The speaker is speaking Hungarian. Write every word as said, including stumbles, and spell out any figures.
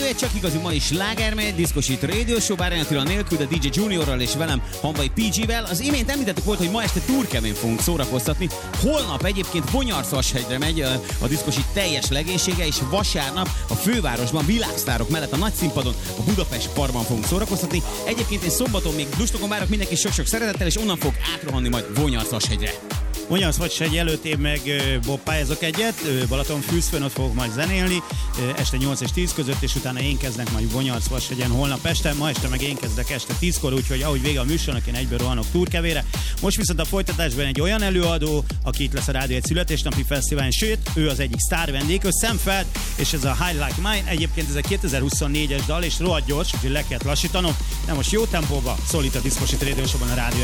egy csak igazi mai slágermegy, diszkosít Radio Show, Bárányi Attila nélkül, de dé dzsé Juniorral és velem, Hamvai pé gé-vel. Az imént említettük volt, hogy ma este Turkevén fogunk szórakoztatni. Holnap egyébként Vonyarszashegyre megy a diszkosít teljes legénysége, és vasárnap a fővárosban világsztárok mellett a nagy színpadon, a Budapest Parkban fogunk szórakoztatni. Egyébként én szombaton még Lustokon várok mindenki sok-sok szeretettel, és onnan fog átrohanni majd Vonyarszashegyre. Vonyarszashegy előtt én meg Bob pályázok egyet, Balatonfürdőn, ott fogok majd zenélni, este nyolc és tíz között, és utána én kezdek majd Vonyarszashegyen holnap este, ma este meg én kezdek este tízkor, úgyhogy ahogy vége a műsornak, én egyből rohanok Turkevére. Most viszont a folytatásban egy olyan előadó, aki itt lesz a Rádió egy születésnapi fesztiválon, sőt, ő az egyik sztár vendég, ő Sam Feld, és ez a High Like Mine, egyébként ez a kétezer-huszonnégyes dal, és rohadt gyors, úgyhogy le kellett lassítanom, de most jó tempóba szól itt a Diszkosít Radio Show-ban a Rádió